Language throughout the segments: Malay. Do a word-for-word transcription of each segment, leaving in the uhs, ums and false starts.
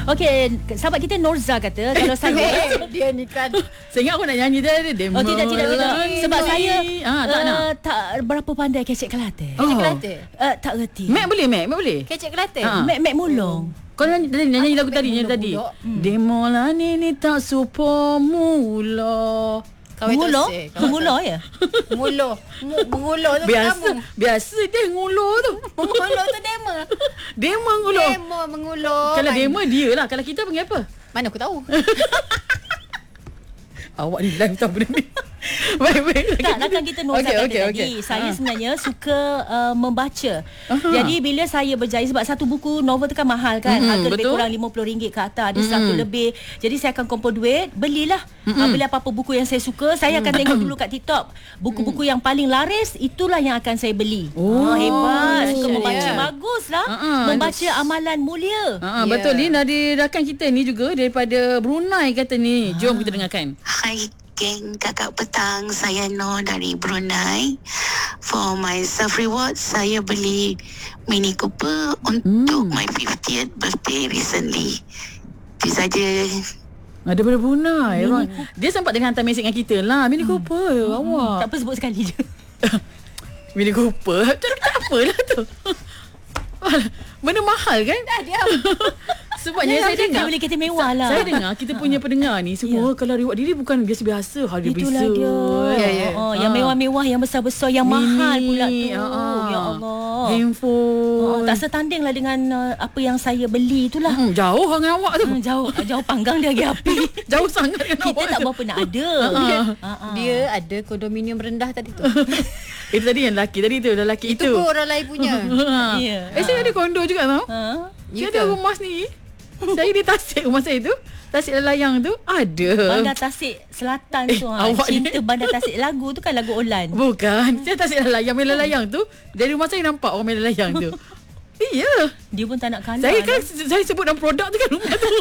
Okey, sahabat kita Norza kata kalau saya dia ni kan. Saya ingat aku nak nyanyi tadi. Demo. Oh tidak tidak tidak. Sebab saya ah, tak uh, nak. tak berapa pandai kecek Kelantan. Oh. Kecek Kelantan. Uh, tak reti. Mac boleh, Mac, Mac boleh. Kecek Kelantan. Ha. Mek mek mulung. Kau nyanyi, nyanyi, nyanyi lagu tadi, nyanyi tadi. Hmm. Demo lah ni ni tak supo mula. Mengulo? Mengulo ya? Mengulo. Mengulo tu Biasa, kamu. biasa dia ngulo tu. Mengulo tu demo. Demo ngulo. Demo mengulo. Kalau demo dia lah. Kalau kita panggil apa? Mana aku tahu. Awak ni live tak benda ni. Baik-baik. Tak, rakan kita Norza Okey, kata okey, tadi okey. saya Ha. sebenarnya suka uh, membaca. Aha. Jadi bila saya berjaya, sebab satu buku novel tu kan mahal kan, Mm-mm, harga lebih betul. kurang lima puluh ringgit ke atas, ada Mm-mm. seratus lebih. Jadi saya akan kumpul duit, belilah. Uh, beli apa-apa buku yang saya suka. Saya akan tengok dulu kat TikTok buku-buku yang paling laris, itulah yang akan saya beli. Oh, Ah, hebat, suka ya. membaca, baguslah. Ha-ha. Membaca amalan mulia. Ha, Ya. betul ni dari rakan kita ni juga daripada Brunei kata ni. Jom kita dengarkan. Hai geng kakak petang, saya Noh dari Brunei. For my self reward, saya beli Mini Cooper untuk Hmm. my fiftieth birthday recently. Itu saja. Ada daripada Brunei. Orang, dia sempat dengan hantar mesej dengan kita lah. Mini Cooper Tak awak. apa, sebut sekali je. Mini Cooper. Tak, tak apalah tu. Alah, benda mahal kan? Dah diam. Sebabnya Jangan saya dia dengar beli kereta mewah lah. Saya dengar kita punya pendengar ni semua kalau reward diri bukan biasa-biasa, harga Itulah biasa. dia. Ya, ya. Oh, yang Ah. mewah-mewah, yang besar-besar, yang Mini, mahal pula tu. ah, ah. Ya Allah. Handphone. Oh, tak setanding lah dengan uh, apa yang saya beli itulah. Hmm, jauh dengan awak tu. Hmm, jauh jauh panggang dia lagi api. Jauh sangat dengan Kita awak. tak tu. berapa nak ada. Dia, Ah, ah. dia ada kondominium rendah tadi tu. Itu tadi yang lelaki tadi tu, lelaki Itu itu. pun orang lain punya. Ha. Ya. Eh saya ada kondo juga tau. Ha? Saya Ya ada ke? rumah sendiri. Saya di Tasik rumah saya tu. Tasik Layang tu ada. Bandar Tasik Selatan Eh, tu ha. awak ni- Cinta Bandar Tasik, lagu tu kan lagu Olan. Bukan. Saya Tasik Layang, main layang tu. Dari rumah saya nampak orang main layang tu. Iya. Dia pun tak nak kalah. Saya kan lah. saya sebut dalam produk tu kan rumah tu.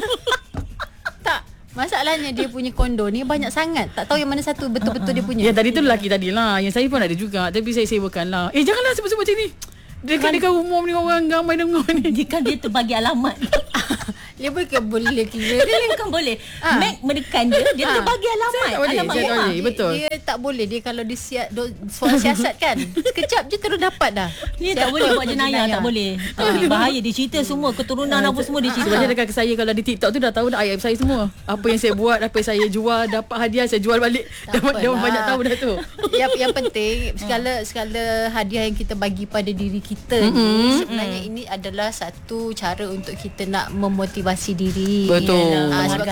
Tak. Masalahnya dia punya kondo ni banyak sangat. Tak tahu yang mana satu betul-betul dia punya. Yang tadi tu lelaki tadi lah. Yang saya pun ada juga. Tapi saya sewakan lah. Eh janganlah sebut-sebut macam ni. Dekat-dekat rumah ni orang ramai dengar ni. Dia kan dia terbagi alamat. Dia bukan boleh kira. Dia bukan boleh. Ah. Mac menekan dia, dia Ah. terbagi alamat. Saya tak boleh, Alamat saya tak rumah. boleh. betul. Dia, dia tak boleh. Dia kalau dia siap do, soal siasat kan, sekejap je terus dapat dah. Dia Siapa tak boleh buat buat jenayah, tak boleh. Ah, bahaya, dia cerita semua keturunan apa semua dia cerita. Sebabnya dekat saya kalau di TikTok tu dah tahu dah ayat saya semua. Apa yang saya buat, apa yang saya jual, dapat hadiah saya jual balik. Tak Dapat dia apalah. banyak tahu dah tu. yang yang penting segala segala hadiah yang kita bagi pada diri kita ni sebenarnya ini adalah satu cara untuk kita nak memotivasi diri. Betul. Ah, sebab